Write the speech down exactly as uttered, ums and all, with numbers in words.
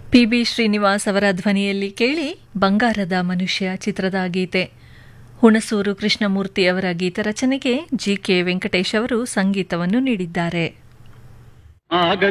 P B Srinivas ಅವರ ಧ್ವನಿಯಲ್ಲಿ ಕೇಳಿ ಬಂಗಾರದ ಮನುಷ್ಯ ಚಿತ್ರದ ಗೀತೆ. ಹುಣಸೂರು ಕೃಷ್ಣಮೂರ್ತಿ ಅವರ ಗೀತರಚನೆಗೆ ಜಿ ಕೆ ವೆಂಕಟೇಶ್ ಅವರು ಸಂಗೀತವನ್ನು ನೀಡಿದ್ದಾರೆ.